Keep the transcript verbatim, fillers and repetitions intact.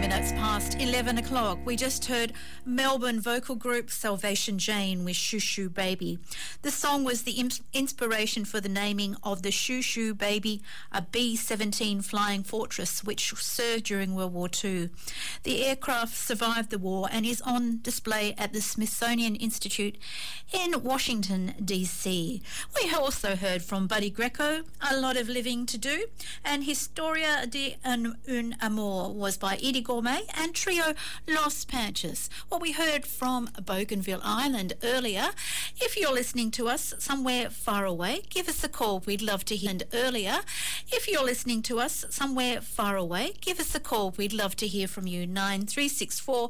minutes past eleven o'clock. We just heard Melbourne vocal group Salvation Jane with Shoo Shoo Baby. The song was the imp- inspiration for the naming of the Shoo Shoo Baby, a B seventeen Flying Fortress which served during World War Two. The aircraft survived the war and is on display at the Smithsonian Institute in Washington, D C. We also heard from Buddy Greco, A Lot of Living to Do, and Historia de un, un Amor was by Eddie Gourmet and trio Los Panchos. Well, we heard from Bougainville Island earlier. If you're listening to us somewhere far away, give us a call. We'd love to hear. And earlier, if you're listening to us somewhere far away, give us a call. We'd love to hear from you. nine three six four